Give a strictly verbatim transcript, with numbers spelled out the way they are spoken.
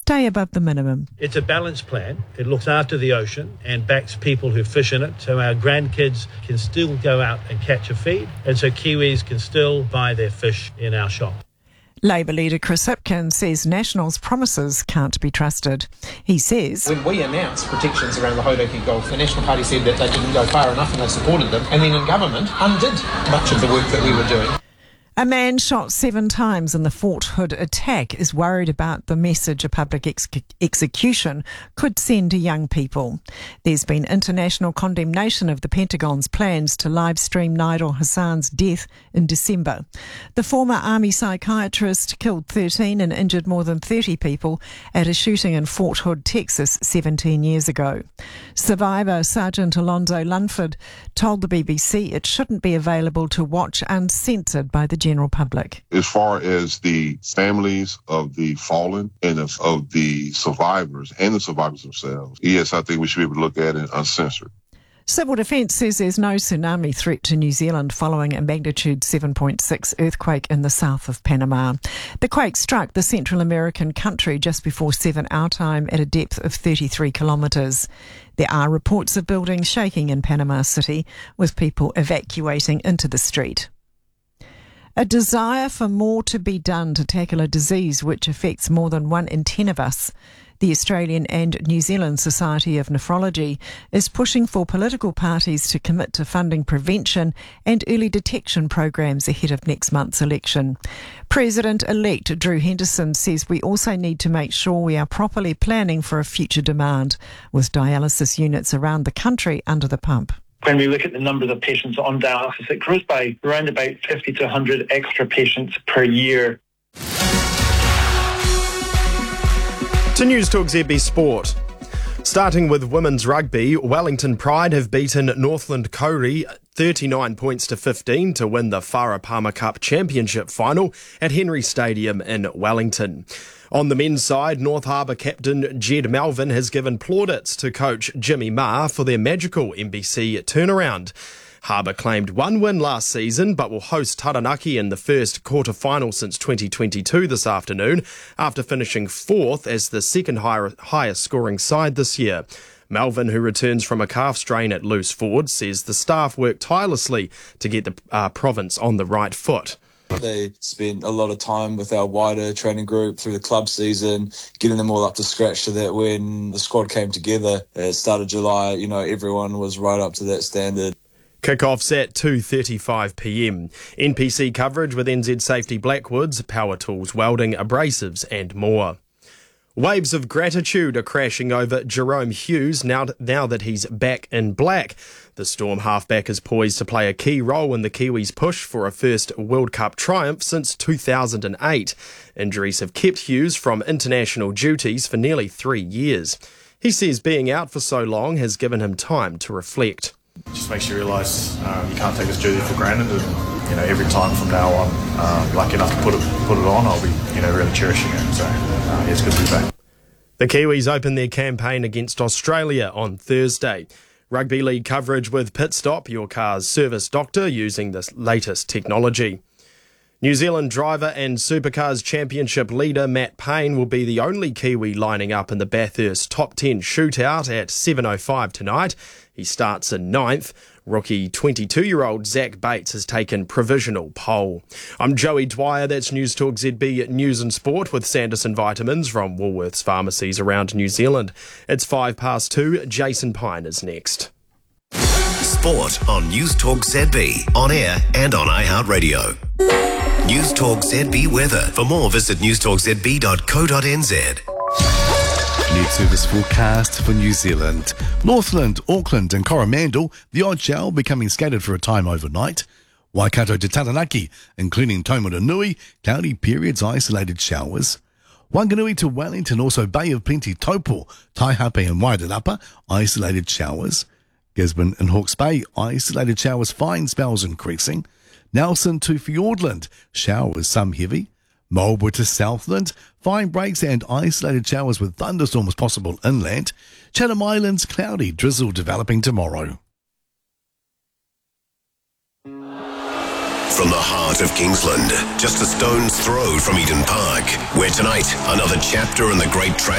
stay above the minimum. It's a balanced plan. It looks after the ocean and backs people who fish in it, so our grandkids can still go out and catch a feed, and so Kiwis can still buy their fish in our shop. Labor leader Chris Hipkins says National's promises can't be trusted. He says, when we announced protections around the Hauraki Gulf, the National Party said that they didn't go far enough and they supported them, and then in government undid much of the work that we were doing. A man shot seven times in the Fort Hood attack is worried about the message a public ex- execution could send to young people. There's been international condemnation of the Pentagon's plans to live stream Nidal Hassan's death in December. The former army psychiatrist killed thirteen and injured more than thirty people at a shooting in Fort Hood, Texas, seventeen years ago. Survivor Sergeant Alonzo Lunford told the B B C it shouldn't be available to watch uncensored by the general public. As far as the families of the fallen and of, of the survivors and the survivors themselves, yes, I think we should be able to look at it uncensored. Civil Defence says there's no tsunami threat to New Zealand following a magnitude seven point six earthquake in the south of Panama. The quake struck the Central American country just before seven our time at a depth of thirty-three kilometres. There are reports of buildings shaking in Panama City, with people evacuating into the street. A desire for more to be done to tackle a disease which affects more than one in ten of us. The Australian and New Zealand Society of Nephrology is pushing for political parties to commit to funding prevention and early detection programs ahead of next month's election. President-elect Drew Henderson says we also need to make sure we are properly planning for a future demand, with dialysis units around the country under the pump. When we look at the numbers of patients on dialysis, it grows by around about fifty to one hundred extra patients per year. To News Talk Z B Sport. Starting with women's rugby, Wellington Pride have beaten Northland Kauri thirty-nine points to fifteen to win the Farah Palmer Cup Championship final at Henry Stadium in Wellington. On the men's side, North Harbour captain Jed Melvin has given plaudits to coach Jimmy Ma for their magical M B C turnaround. Harbour claimed one win last season but will host Taranaki in the first quarter-final since twenty twenty-two this afternoon after finishing fourth as the second higher, highest scoring side this year. Melvin, who returns from a calf strain at Loose Ford, says the staff worked tirelessly to get the uh, province on the right foot. They spent a lot of time with our wider training group through the club season, getting them all up to scratch so that when the squad came together at the start of July, you know, everyone was right up to that standard. Kick-off's at two thirty-five p m. N P C coverage with N Z Safety Blackwoods, Power Tools Welding, Abrasives and more. Waves of gratitude are crashing over Jerome Hughes now, now that he's back in black. The Storm halfback is poised to play a key role in the Kiwis' push for a first World Cup triumph since two thousand eight. Injuries have kept Hughes from international duties for nearly three years. He says being out for so long has given him time to reflect. It just makes you realise um, you can't take this jersey for granted. And, you know, every time from now on, uh, lucky enough to put it put it on, I'll be, you know, really cherishing it. So uh, yeah, it's good to be back. The Kiwis open their campaign against Australia on Thursday. Rugby league coverage with Pit Stop, your car's service doctor using the latest technology. New Zealand driver and Supercars Championship leader Matt Payne will be the only Kiwi lining up in the Bathurst Top ten shootout at seven oh five tonight. He starts in ninth. Rookie twenty-two-year-old Zach Bates has taken provisional pole. I'm Joey Dwyer, that's News Talk Z B News and Sport with Sanderson Vitamins from Woolworths pharmacies around New Zealand. It's five past two, Jason Pine is next. Sport on News Talk Z B, on air and on iHeartRadio. News Talk Z B weather. For more, visit news talk z b dot co dot n z. Net service forecast for New Zealand. Northland, Auckland and Coromandel, the odd shower becoming scattered for a time overnight. Waikato to Taranaki, including Taumarunui, cloudy periods, isolated showers. Wanganui to Wellington, also Bay of Plenty, Taupo, Taihape and Wairarapa, isolated showers. Gisborne and Hawke's Bay, isolated showers, fine spells increasing. Nelson to Fiordland, showers, some heavy. Marlborough to Southland, fine breaks and isolated showers with thunderstorms possible inland. Chatham Islands, cloudy, drizzle developing tomorrow. From the heart of Kingsland, just a stone's throw from Eden Park, where tonight, another chapter in the great track